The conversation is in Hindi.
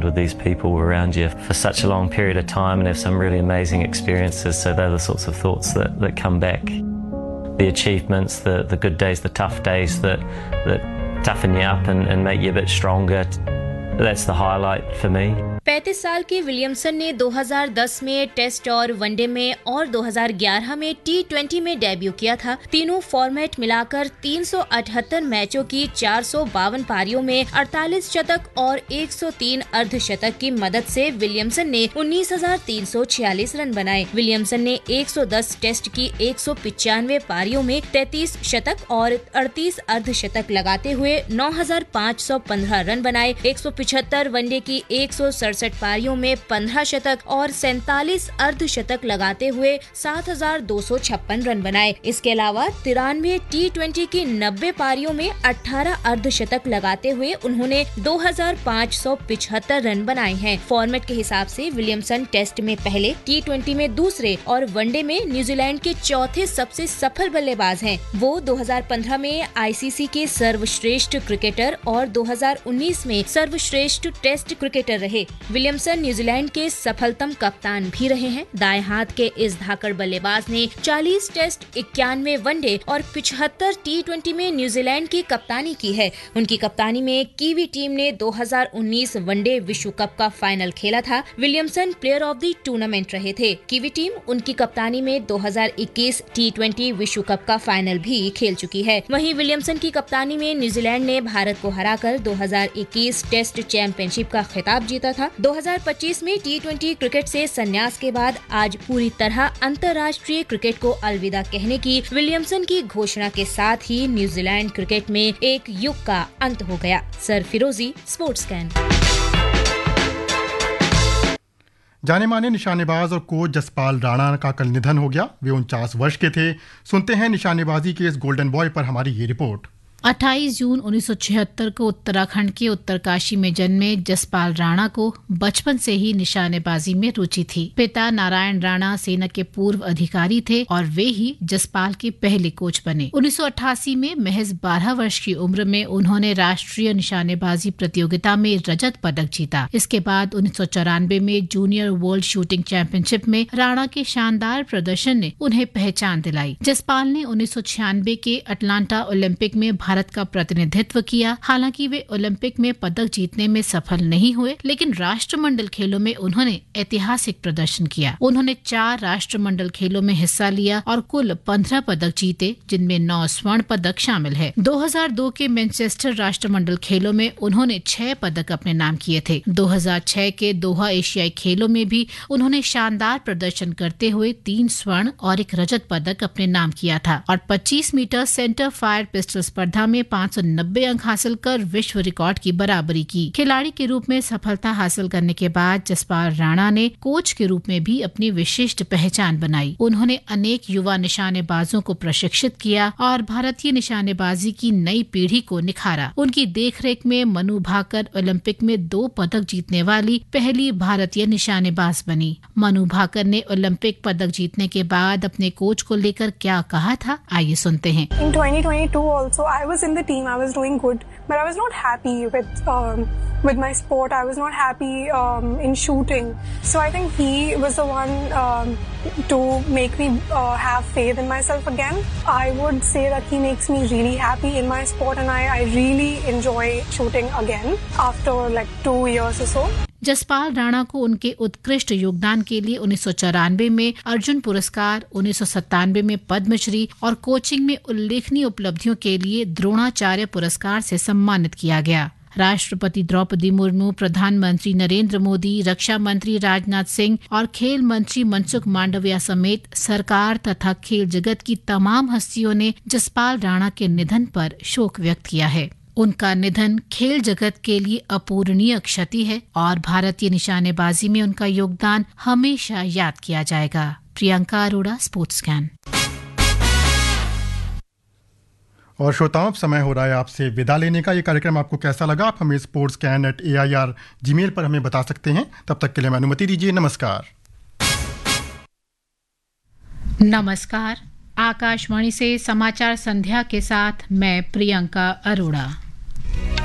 with these people around you for such a long period of time and have some really amazing experiences. So they're the sorts of thoughts that come back. The achievements, the good days, the tough days that toughen you up and make you a bit stronger. That's the highlight for me. 35 साल के विलियमसन ने 2010 में टेस्ट और वनडे में और 2011 में T20 में डेब्यू किया था। तीनों फॉर्मेट मिलाकर 378 मैचों की 452 पारियों में 48 शतक और 103 अर्धशतक की मदद से विलियमसन ने 19,346 रन बनाए। विलियमसन ने 110 टेस्ट की 195 पारियों में 33 शतक और 38 अर्धशतक लगाते हुए 9,515 रन बनाए। 175 वनडे की 167 पारियों में 15 शतक और 47 अर्धशतक लगाते हुए 7,256 रन बनाए। इसके अलावा 93 T20 की 90 पारियों में 18 अर्धशतक लगाते हुए उन्होंने 2,575 रन बनाए हैं। फॉर्मेट के हिसाब से विलियमसन टेस्ट में पहले, T20 में दूसरे और वनडे में न्यूजीलैंड के चौथे सबसे सफल बल्लेबाज हैं। वो 2015 में ICC के सर्वश्रेष्ठ क्रिकेटर और 2019 में सर्वश्रेष्ठ टेस्ट क्रिकेटर रहे। विलियमसन न्यूजीलैंड के सफलतम कप्तान भी रहे हैं। दाएं हाथ के इस धाकड़ बल्लेबाज ने 40 टेस्ट, 91 वनडे और 75 T20 में न्यूजीलैंड की कप्तानी की है। उनकी कप्तानी में कीवी टीम ने 2019 वनडे विश्व कप का फाइनल खेला था। Williamson player of the tournament रहे थे। कीवी टीम उनकी कप्तानी में 2021 T20 विश्व कप का फाइनल भी खेल चुकी है। वहीं विलियमसन की कप्तानी में न्यूजीलैंड ने भारत को हराकर 2021 टेस्ट चैंपियनशिप का खिताब जीता था। 2025 में T20 क्रिकेट से संन्यास के बाद आज पूरी तरह अंतर्राष्ट्रीय क्रिकेट को अलविदा कहने की विलियमसन की घोषणा के साथ ही न्यूजीलैंड क्रिकेट में एक युग का अंत हो गया। सर फिरोजी, स्पोर्ट्स कैन। जाने माने निशानेबाज और कोच जसपाल राणा का कल निधन हो गया। वे 49 वर्ष के थे। सुनते हैं निशानेबाजी के इस गोल्डन बॉय पर हमारी ये रिपोर्ट। 28 जून 1976 को उत्तराखंड के उत्तरकाशी में जन्मे जसपाल राणा को बचपन से ही निशानेबाजी में रुचि थी। पिता नारायण राणा सेना के पूर्व अधिकारी थे और वे ही जसपाल के पहले कोच बने। 1988 में महज 12 वर्ष की उम्र में उन्होंने राष्ट्रीय निशानेबाजी प्रतियोगिता में रजत पदक जीता। इसके बाद 1994 में जूनियर वर्ल्ड शूटिंग चैंपियनशिप में राणा के शानदार प्रदर्शन ने उन्हें पहचान दिलाई। जसपाल ने 1996 के अटलांटा ओलंपिक में भारत का प्रतिनिधित्व किया। हालांकि वे ओलंपिक में पदक जीतने में सफल नहीं हुए, लेकिन राष्ट्रमंडल खेलों में उन्होंने ऐतिहासिक प्रदर्शन किया। उन्होंने 4 राष्ट्रमंडल खेलों में हिस्सा लिया और कुल 15 पदक जीते, जिनमें 9 स्वर्ण पदक शामिल है। 2002 के मैनचेस्टर राष्ट्रमंडल खेलों में उन्होंने 6 पदक अपने नाम किए थे। 2006 के दोहा एशियाई खेलों में भी उन्होंने शानदार प्रदर्शन करते हुए 3 स्वर्ण और 1 रजत पदक अपने नाम किया था और 25 मीटर सेंटर फायर पिस्टल स्पर्धा में 590 अंक हासिल कर विश्व रिकॉर्ड की बराबरी की। खिलाड़ी के रूप में सफलता हासिल करने के बाद जसपाल राणा ने कोच के रूप में भी अपनी विशिष्ट पहचान बनाई। उन्होंने अनेक युवा निशानेबाजों को प्रशिक्षित किया और भारतीय निशानेबाजी की नई पीढ़ी को निखारा। उनकी देखरेख में मनु भाकर ओलंपिक में 2 पदक जीतने वाली पहली भारतीय निशानेबाज बनी। मनु भाकर ने ओलंपिक पदक जीतने के बाद अपने कोच को लेकर क्या कहा था, आइए सुनते हैं। In 2022 also I was in the team. I was doing good, but I was not happy with my sport. I was not happy in shooting. So I think he was the one to make me have faith in myself again. I would say that he makes me really happy in my sport, and I really enjoy shooting again after like 2 years or so. Jaspal Rana को उनके उत्कृष्ट योगदान के लिए 1994 में अर्जुन पुरस्कार, 1997 में पद्मश्री और कोचिंग में उल्लेखनीय उपलब्धियों के लिए द्रोणाचार्य पुरस्कार से सम्मानित किया गया। राष्ट्रपति द्रौपदी मुर्मू, प्रधानमंत्री नरेंद्र मोदी, रक्षा मंत्री राजनाथ सिंह और खेल मंत्री मनसुख मांडविया समेत सरकार तथा खेल जगत की तमाम हस्तियों ने जसपाल राणा के निधन पर शोक व्यक्त किया है। उनका निधन खेल जगत के लिए अपूरणीय क्षति है और भारतीय निशानेबाजी में उनका योगदान हमेशा याद किया जाएगा। Priyanka Arora, sports can. और श्रोताओं, अब समय हो रहा है आपसे विदा लेने का। ये कार्यक्रम आपको कैसा लगा, आप हमें sportscan@air पर हमें बता सकते हैं। तब तक के लिए हमें अनुमति दीजिए। नमस्कार। नमस्कार। आकाशवाणी से समाचार संध्या के साथ मैं प्रियंका अरोड़ा।